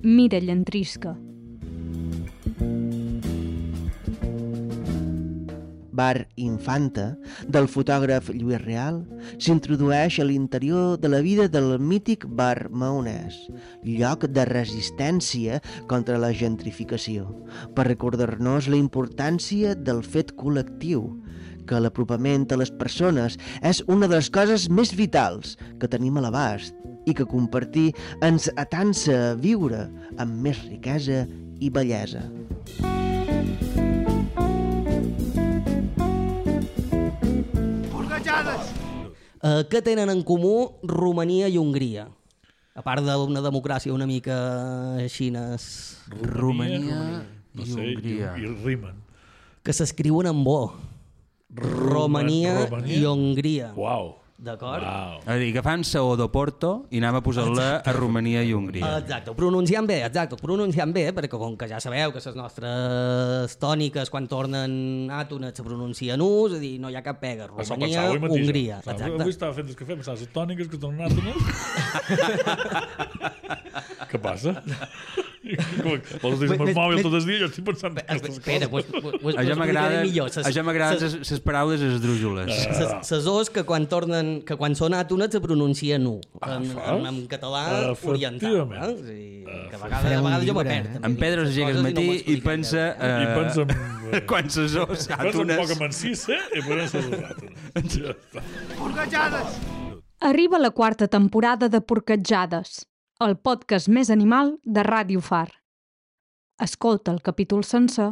Mira Llantrisca. Bar Infanta, del fotògraf Lluís Real, s'introdueix a l'interior de la vida del mític bar maonès, lloc de resistència contra la gentrificació, per recordar-nos la importància del fet col·lectiu, que l'apropament a les persones és una de les coses més vitals que tenim a l'abast i que compartir ens atansa a viure amb més riquesa i bellesa. Què tenen en comú Romania i Hongria? A part d'una democràcia una mica xines. Romania i Hongria. I rimen. Que s'escriuen amb O. Romania i Hongria. Uau. D'acord? Wow. És a dir, agafant saó d'Oporto i anem a posar-la a Romania i Hongria. Exacte, ho pronunciant bé, perquè com que ja sabeu que les nostres tòniques quan tornen àtones se pronuncien U, és a dir, no hi ha cap pega. Romania, Hongria. Exacte. Avui estava fent el cafè, pensava, les tòniques que tornen àtones? Què passa? Vols dir el mòbil tot el dia? Jo estic pensant... Espera, a jo m'agraden les paraules esdrújoles. Les O's que quan són àtones se pronuncien U, en català oriental. Que a vegades jo m'aperd. En Pedro s'aixeca al matí i pensa... Quan ses O's àtones... Pensa un poc amb encisa i poden ser les àtones. Porquetjades! Arriba la quarta temporada de Porquetjades, el podcast més animal de Ràdio Far. Escolta el capítol sencer